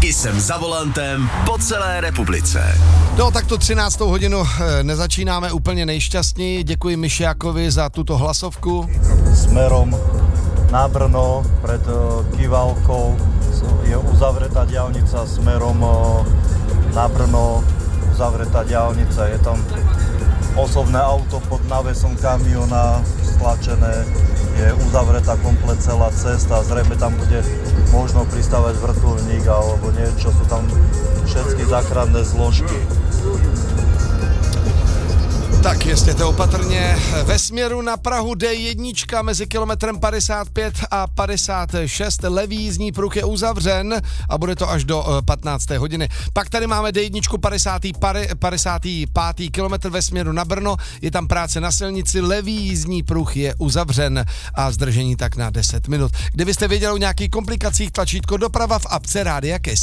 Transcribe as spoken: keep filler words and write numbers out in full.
jsem za volantem po celé republice. No tak tu třináctou hodinu nezačínáme úplně nejšťastněji. Děkuji Myšiakovi za tuto hlasovku. Smerom na Brno pred Kivalkou je uzavretá diaľnica, smerom na Brno uzavretá diaľnica. Je tam osobné auto pod návesom kamiona stlačené, je uzavretá komplet celá cesta, zrejme tam bude možno pristávať vrtuľník alebo niečo, sú tam všetky záchranné zložky. Tak jezděte opatrně. Ve směru na Prahu D jedna mezi kilometrem padesát pět a padesát šest levý jízdní pruh je uzavřen a bude to až do patnácté hodiny. Pak tady máme D jedna padesát pět kilometr ve směru na Brno, je tam práce na silnici, levý jízdní pruh je uzavřen a zdržení tak na deset minut. Kdybyste věděli o nějakých komplikacích, tlačítko doprava v apce Rádia Kiss.